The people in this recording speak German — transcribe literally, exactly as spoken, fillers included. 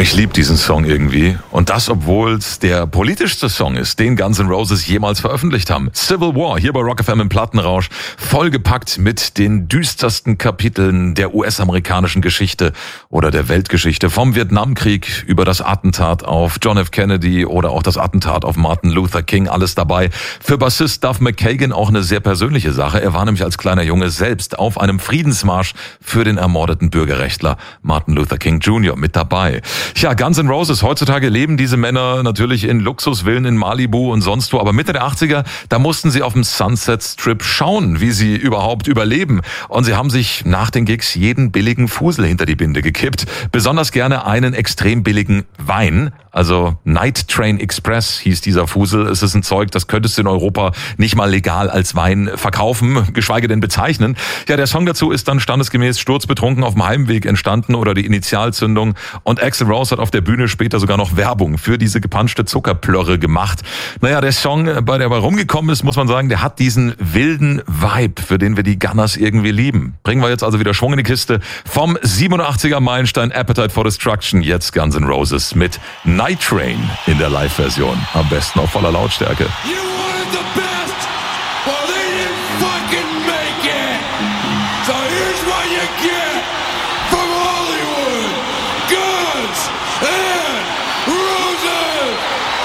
Ich liebe diesen Song irgendwie. Und das, obwohl es der politischste Song ist, den Guns N' Roses jemals veröffentlicht haben. Civil War, hier bei Rock F M im Plattenrausch. Vollgepackt mit den düstersten Kapiteln der U S-amerikanischen Geschichte oder der Weltgeschichte. Vom Vietnamkrieg über das Attentat auf John F. Kennedy oder auch das Attentat auf Martin Luther King. Alles dabei. Für Bassist Duff McKagan auch eine sehr persönliche Sache. Er war nämlich als kleiner Junge selbst auf einem Friedensmarsch für den ermordeten Bürgerrechtler Martin Luther King Junior mit dabei. Ja, Guns N' Roses, heutzutage leben diese Männer natürlich in Luxusvillen in Malibu und sonst wo, aber Mitte der achtziger, da mussten sie auf dem Sunset Strip schauen, wie sie überhaupt überleben. Und sie haben sich nach den Gigs jeden billigen Fusel hinter die Binde gekippt. Besonders gerne einen extrem billigen Wein, also Night Train Express hieß dieser Fusel. Es ist ein Zeug, das könntest du in Europa nicht mal legal als Wein verkaufen, geschweige denn bezeichnen. Ja, der Song dazu ist dann standesgemäß sturzbetrunken auf dem Heimweg entstanden oder die Initialzündung. Und Axl Rose hat auf der Bühne später sogar noch Werbung für diese gepanschte Zuckerplörre gemacht. Naja, der Song, bei der er rumgekommen ist, muss man sagen, der hat diesen wilden Vibe, für den wir die Gunners irgendwie lieben. Bringen wir jetzt also wieder Schwung in die Kiste. Vom siebenundachtziger Meilenstein Appetite for Destruction, jetzt Guns N' Roses mit Night Train in der Live-Version. Am besten auf voller Lautstärke. You